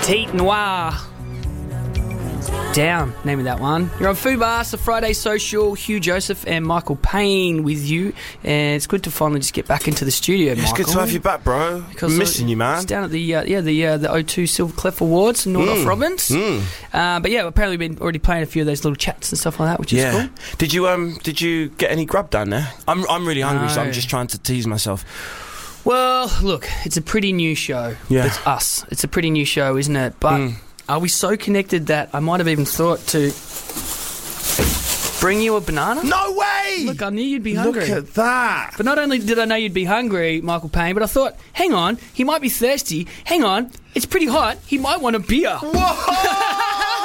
Petite Noir. Down, name of that one. You're on Fubar, it's a Friday Social. Hugh Joseph and Michael Payne with you, and it's good to finally just get back into the studio. It's Michael. good to have you back, bro. Because I'm missing you, man. It's down at the O2 Silver Clef Awards in Nordoff Robbins. But yeah, apparently been already playing a few of those little chats and stuff like that, which is cool. Did you get any grub down there? I'm really hungry, so I'm just trying to tease myself. Well, look, it's a pretty new show. Yeah. It's us. It's a pretty new show, isn't it? But are we so connected that I might have even thought to bring you a banana? No way! Look, I knew you'd be hungry. Look at that. But not only did I know you'd be hungry, Michael Payne, but I thought, hang on, he might be thirsty. Hang on, it's pretty hot. He might want a beer. Whoa!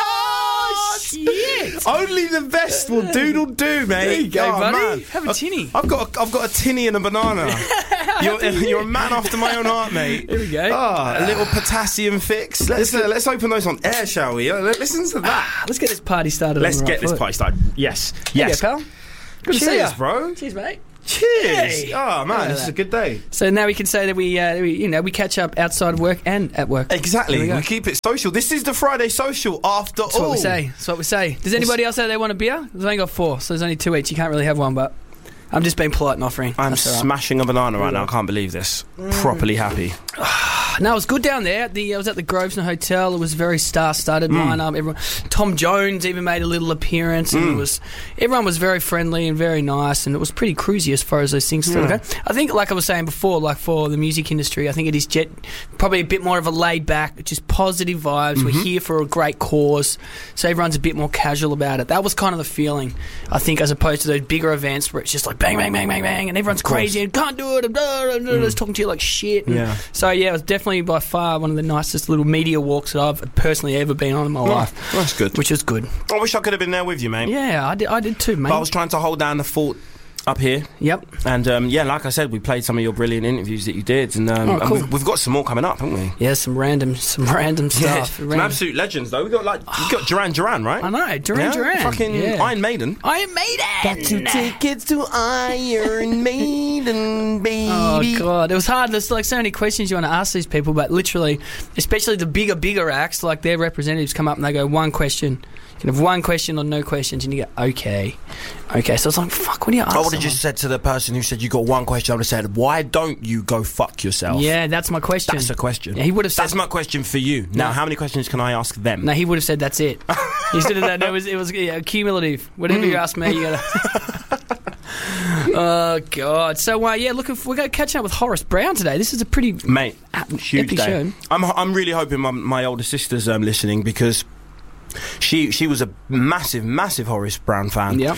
Shit! Only the best will doodle do, mate. There you go, buddy. Man. Have a tinny. I've got a tinny and a banana. You're a man after my own heart, mate. Here we go. A little potassium fix. Let's open those on air, shall we? Listen to that. Let's get this party started. Let's on the get right this foot. party started. Yes. There Yes. you go, pal. Good to see Cheers, ya. bro. Cheers, mate. Cheers. Hey. Oh man, this is a good day. So now we can say that we catch up outside of work and at work. Exactly. There we go. We keep it social. This is the Friday Social after That's all. what we say. That's what we say. Does anybody else say they want a beer? We've only got 4, so there's only 2 each. You can't really have one, but I'm just being polite and offering. I'm That's all right. smashing a banana right now. I can't believe this. Properly happy. No, it was good down there. I was at the Grosvenor Hotel. It was very star-studded lineup. Everyone, Tom Jones even made a little appearance, and everyone was very friendly and very nice, and it was pretty cruisy as far as those things go. I think, like I was saying before, like for the music industry, I think it is probably a bit more of a laid-back, just positive vibes. We're here for a great cause, so everyone's a bit more casual about it. That was kind of the feeling, I think, as opposed to those bigger events where it's just like bang, bang, bang, bang, bang, and everyone's crazy and can't do it, and just talking to you like shit. And so yeah, it was definitely by far one of the nicest little media walks that I've personally ever been on in my life. That's good. Which is good. I wish I could have been there with you, mate. Yeah, I did too, mate. But I was trying to hold down the fort up here. Yep. And like I said, we played some of your brilliant interviews that you did, and, cool. and we've got some more coming up, haven't we? Yeah, some random stuff. Some absolute legends though. We got Duran, right? I know, Duran. Fucking Iron Maiden. Iron Maiden. Got 2 tickets to Iron Maiden, baby. Oh god, it was hard. There's like so many questions you want to ask these people, but literally, especially the bigger acts, like their representatives come up and they go, one question. You can have one question or no questions, and you go, okay. So it's like, fuck, what do you ask? I would have just said to the person who said you got one question, I would have said, why don't you go fuck yourself? Yeah, that's my question. That's a question. Yeah, he would have said, that's my question for you. Now, how many questions can I ask them? No, he would have said, that's it. He said that. No, it was cumulative. Whatever you ask me, you gotta. Oh god. So we're going to catch up with Horace Brown today. This is a pretty huge day. Show. I'm really hoping my older sister's listening, because she was a massive Horace Brown fan. Yeah.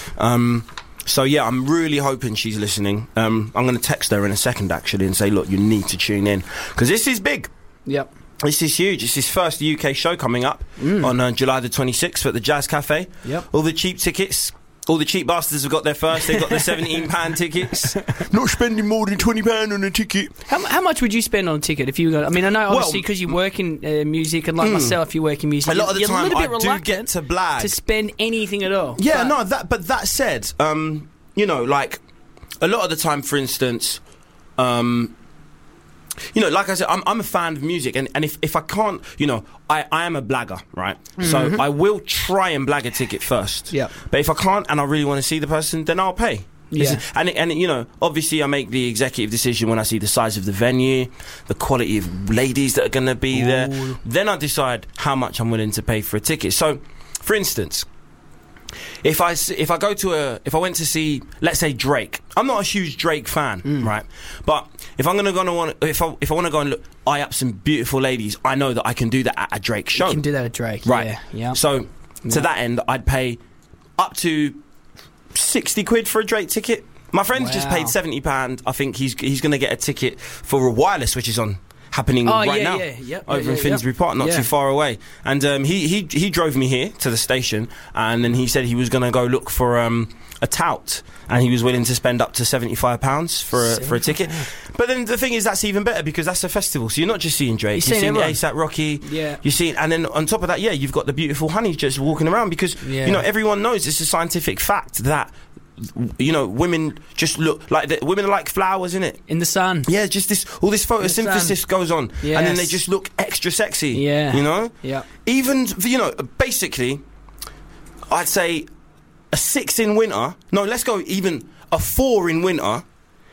So yeah, I'm really hoping she's listening. I'm going to text her in a second actually and say, look, you need to tune in, because this is big. Yep. This is huge. It's his first UK show coming up on July the 26th at the Jazz Cafe. Yep. All the cheap tickets. All the cheap bastards have got there first. They've got the £17 tickets. Not spending more than £20 on a ticket. How much would you spend on a ticket if you got? I mean, I know obviously because you work in music, and like myself, you work in music. A lot of the time, a little bit I do get to blag to spend anything at all. Yeah, but that said, like a lot of the time, for instance, like I said, I'm a fan of music, and if I can't, I am a blagger, right? So I will try and blag a ticket first. Yeah. But if I can't and I really want to see the person, then I'll pay. Yeah. And obviously I make the executive decision when I see the size of the venue, the quality of ladies that are going to be there. Then I decide how much I'm willing to pay for a ticket. So, for instance, if I went to see, let's say, Drake, I'm not a huge Drake fan, right? But if I'm if I want to go and eye up some beautiful ladies, I know that I can do that at a Drake show. You can do that at Drake, right? Yeah. So to that end, I'd pay up to £60 for a Drake ticket. My friend's just paid £70. I think he's going to get a ticket for a Wireless, which is happening now over in Finsbury Park, not too far away. And he drove me here to the station, and then he said he was going to go look for a tout, and he was willing to spend up to £75 for a ticket. But then the thing is, that's even better, because that's a festival, so you're not just seeing Drake, you're seeing ASAP Rocky, you're seeing, and then on top of that, you've got the beautiful honey just walking around, because everyone knows, it's a scientific fact that women just look like women are like flowers, innit? In the sun. Yeah, just all this photosynthesis goes on, yes. and then they just look extra sexy. Yeah, Yeah. Even basically, I'd say a 6 in winter. No, let's go even a 4 in winter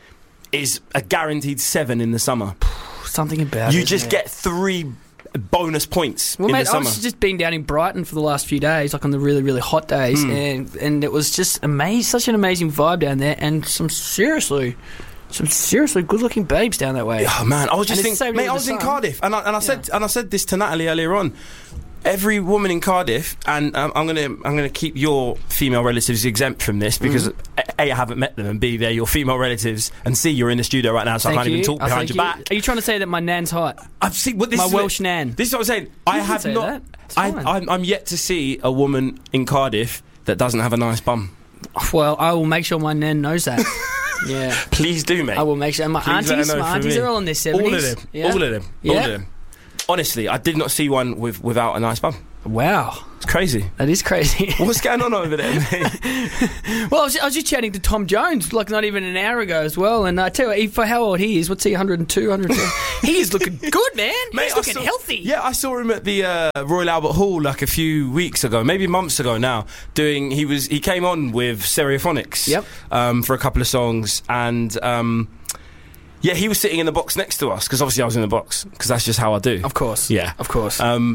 is a guaranteed 7 in the summer. Something about it. You just get 3 bonus points in mate, the summer. I was just been down in Brighton for the last few days, like on the really, really hot days, and it was just amazing, such an amazing vibe down there, and some seriously good-looking babes down that way. Oh man, I was just thinking, mate, I was in Cardiff, and I said this to Natalie earlier on. Every woman in Cardiff, and I'm gonna keep your female relatives exempt from this because A, I haven't met them, and B, they're your female relatives, and C, you're in the studio right now, so I can't even talk behind your back. Are you trying to say that my nan's hot? I've seen my Welsh nan. This is what I'm saying. I have not. I'm yet to see a woman in Cardiff that doesn't have a nice bum. Well, I will make sure my nan knows that. Yeah, please do, mate. I will make sure. And my aunties are all in their 70s. All of them. Yeah. All of them. Yeah. All of them. Honestly, I did not see one without a nice bum. Wow. It's crazy. That is crazy. What's going on over there, mate? Well, I was just chatting to Tom Jones, like not even an hour ago as well, and I tell you, for how old he is, what's he, 102, 103? He is looking good, man. Mate, he's looking healthy. Yeah, I saw him at the Royal Albert Hall like a few weeks ago, maybe months ago now, he came on with Stereophonics for a couple of songs, and yeah, he was sitting in the box next to us, because obviously I was in the box, because that's just how I do. Of course. Yeah. Of course.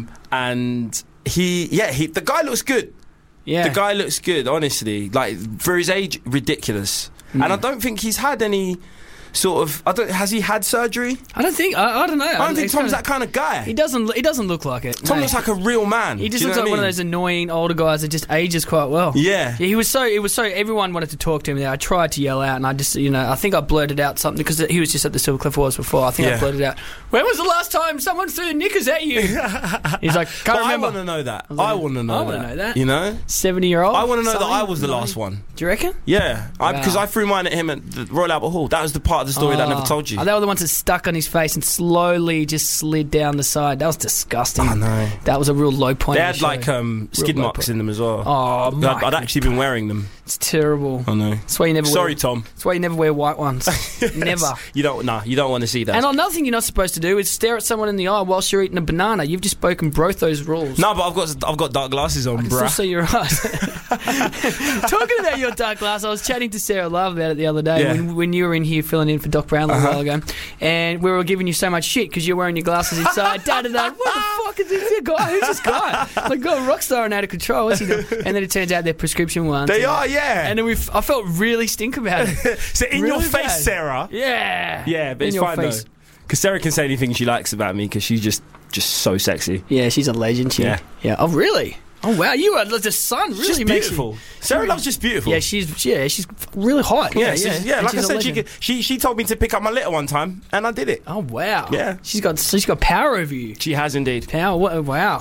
And the guy looks good. Yeah. The guy looks good, honestly. Like, for his age, ridiculous. And I don't think he's had any sort of... has he had surgery? I don't think... I don't know. I don't think Tom's that kind of guy. He doesn't look like it. Tom looks like a real man. He just looks like one of those annoying older guys that just ages quite well. Yeah. It was so... Everyone wanted to talk to him there. I tried to yell out, and I just... I think I blurted out something, because he was just at the Silver Cliff Awards before. I think I blurted out, "When was the last time someone threw knickers at you?" He's like, "Can't remember." I want to know that. I want to know that. 70-year-old? I want to know that I was the last one. Do you reckon? Yeah. Because I threw mine at him at the Royal Albert Hall. That was the part of the story that I never told you. They were the ones that stuck on his face and slowly just slid down the side. That was disgusting. I know. That was a real low point. They had like skid marks in them as well. Oh, I'd actually been wearing them. It's terrible. I know. That's why you never Sorry, Tom. That's why you never wear white ones. Never. You don't want to see that. And another thing you're not supposed to do is stare at someone in the eye whilst you're eating a banana. You've just broke those rules. No, but I've got dark glasses on, bruh. I can still see your eyes. Talking about your dark glasses, I was chatting to Sarah Love about it the other day when you were in here filling in for Doc Brownlow a while ago, and we were giving you so much shit because you're wearing your glasses inside. What the fuck is this guy? Who's this guy? Like, got a rock star and out of control. What's he doing? And then it turns out they're prescription ones. They are, yeah. And then I felt really stink about it. So in your face, Sarah. Yeah. Yeah, but it's fine though. Because Sarah can say anything she likes about me because she's just so sexy. Yeah, she's a legend. Yeah. Oh, really? Oh wow, you are the sun really she's beautiful. Sarah Love's just beautiful. Yeah, she's really hot. Yeah. Like I said, she told me to pick up my litter one time, and I did it. Oh wow. Yeah, she's got power over you. She has indeed. Power. Wow.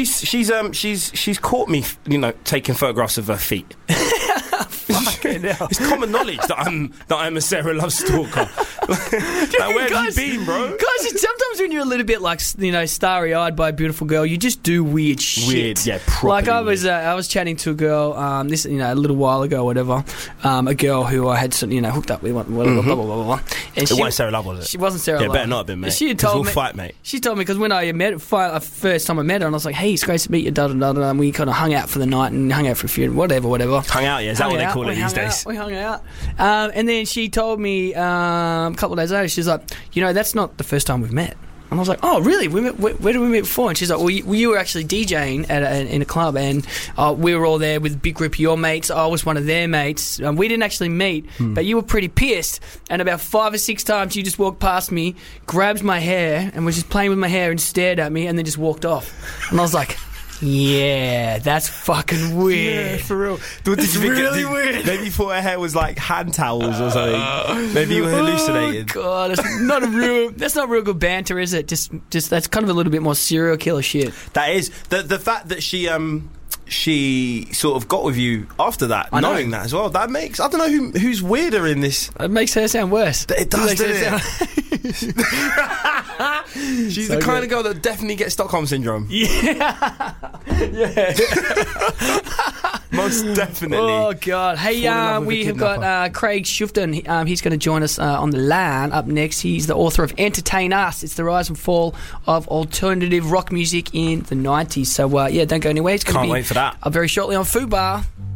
She's caught me, taking photographs of her feet. Fucking hell. It's common knowledge that I'm a Sarah Love stalker. Where have you been, bro? Guys, sometimes when you're a little bit like starry-eyed by a beautiful girl, you just do weird shit. Weird, yeah. Like I was chatting to a girl, a little while ago, or whatever. A girl who I had hooked up with, blah blah blah blah blah. And it wasn't Sarah Love, was it? She wasn't Sarah Love. Yeah, better not have been, mate. She told me. Fight, mate. She told me because when I met first time I met her, and I was like, "Hey, it's great to meet you." And we kind of hung out for the night and hung out for a few, whatever. Hung out, yeah. Is that what they call it these days? We hung out. And then she told me a couple of days later, she's like, that's not the first time we've met. And I was like, oh, really? Where did we meet before? And she's like, well, you were actually DJing in a club, and we were all there with a big group of your mates. I was one of their mates. We didn't actually meet, but you were pretty pissed. And about 5 or 6 times, you just walked past me, grabbed my hair, and was just playing with my hair and stared at me, and then just walked off. And I was like... Yeah, that's fucking weird. Yeah, for real. It's really weird. Maybe you thought her hair was like hand towels or something. Maybe you were hallucinating. Oh god, that's not real good banter, is it? Just that's kind of a little bit more serial killer shit. That is the fact that she sort of got with you after that, knowing that as well. That makes I don't know who's weirder in this. It makes her sound worse. It does, doesn't it? She's the kind of girl that definitely gets Stockholm syndrome. Yeah. Yeah. Most definitely. Oh, God. Hey, we have got Craig Shufton. He's going to join us on the LAN up next. He's the author of Entertain Us. It's the rise and fall of alternative rock music in the 90s. So, don't go anywhere. It's going to be wait for that. Very shortly on Fubar.